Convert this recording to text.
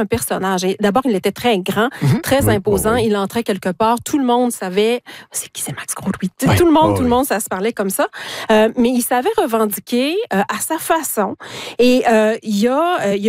un personnage. Et d'abord, il était très grand, très imposant. Il entrait quelque part. Tout le monde savait c'est qui, c'est Max Grotwy. Tout le monde, ça se parlait comme ça. Mais il savait revendiquer à sa façon. Et il y a